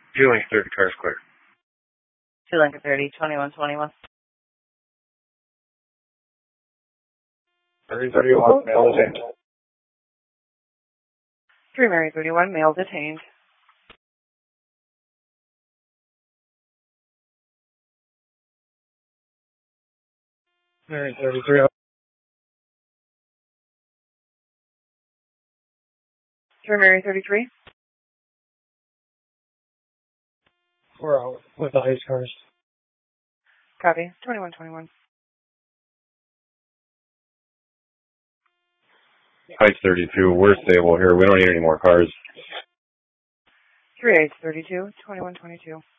2 Lincoln 30, car's clear. 2 Lincoln 30, 2121. 3031, male detained. 3 Mary 31, male detained. Mary 33. 3 Mary 33. We're out with the ICE cars. Copy. 2121. Heights 32, we're stable here. We don't need any more cars. 3 8 32, 2122.